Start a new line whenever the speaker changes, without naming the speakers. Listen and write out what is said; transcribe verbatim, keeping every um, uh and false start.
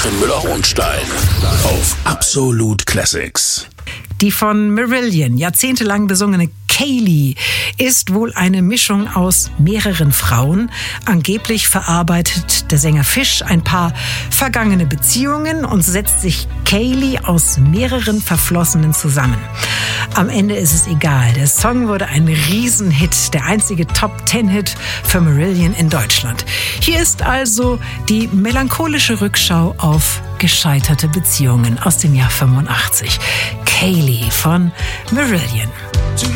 Katrin Müller-Hohenstein auf Absolut Classics.
Die von Marillion jahrzehntelang besungene Kayleigh ist wohl eine Mischung aus mehreren Frauen. Angeblich verarbeitet der Sänger Fish ein paar vergangene Beziehungen und setzt sich Kayleigh aus mehreren Verflossenen zusammen. Am Ende ist es egal. Der Song wurde ein Riesenhit, der einzige Top-Ten-Hit für Marillion in Deutschland. Hier ist also die melancholische Rückschau auf gescheiterte Beziehungen aus dem Jahr fünfundachtzig. Kayleigh von Marillion.